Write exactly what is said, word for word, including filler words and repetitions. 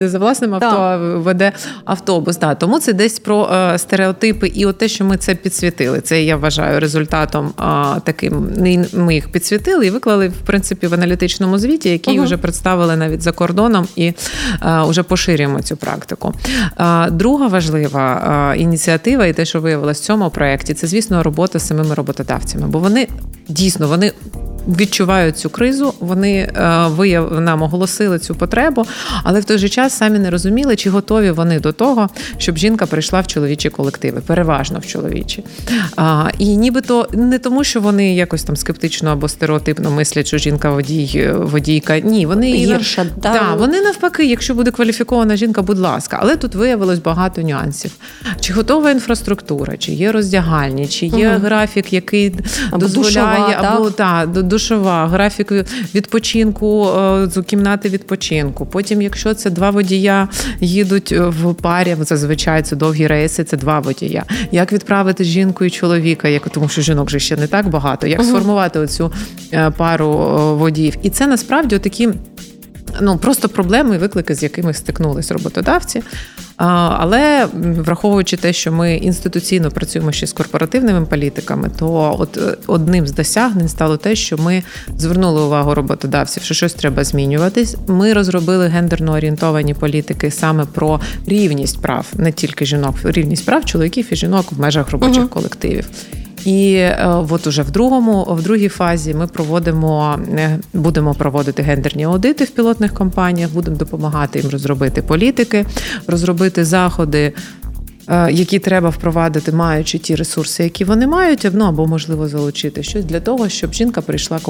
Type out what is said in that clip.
за власним авто, а веде автобус. Да. Тому це десь про е, стереотипи і от те, що ми це підсвітили. Це, я вважаю, результатом е, таким. Ми їх підсвітили і виклали, в принципі, в аналітичному звіті, який uh-huh. вже представили навіть за кордоном і е, вже поширюємо цю практику. Е, друга важлива е, ініціатива і те, що виявилось в цьому проєкті, це, звісно, робота з самими роботодавцями. Бо вони, дійсно, вони відчувають цю кризу, вони вияв нам оголосили цю потребу, але в той же час самі не розуміли, чи готові вони до того, щоб жінка прийшла в чоловічі колективи, переважно в чоловічі. А, і нібито не тому, що вони якось там скептично або стереотипно мислять, що жінка водій, водійка. Ні, вони гірша. Да, да, вони навпаки, якщо буде кваліфікована жінка, будь ласка. Але тут виявилось багато нюансів. Чи готова інфраструктура, чи є роздягальні, чи є угу. графік, який або дозволяє, душова, або та, душова, графік відпочинку, з кімнати відпочинку. Потім, якщо це два водія їдуть в парі, зазвичай це довгі рейси, це два водія. Як відправити жінку і чоловіка, як, тому що жінок же ще не так багато, як uh-huh. сформувати оцю пару водіїв. І це насправді такі ну, просто проблеми і виклики, з якими стикнулись роботодавці. Але враховуючи те, що ми інституційно працюємо ще з корпоративними політиками, то от одним з досягнень стало те, що ми звернули увагу роботодавців, що щось треба змінюватись. Ми розробили гендерно орієнтовані політики саме про рівність прав, не тільки жінок, рівність прав чоловіків і жінок в межах робочих uh-huh. колективів. І от уже в другому, в другій фазі ми проводимо, будемо проводити гендерні аудити в пілотних компаніях, будемо допомагати їм розробити політики, розробити заходи, які треба впровадити, маючи ті ресурси, які вони мають, ну, або, можливо, залучити щось для того, щоб жінка прийшла